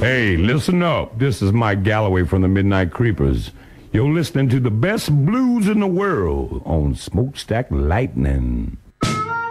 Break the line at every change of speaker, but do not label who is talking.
Hey, listen up. This is Mike Galloway from the Midnight Creepers. You're listening to the best blues in the world on Smokestack Lightning.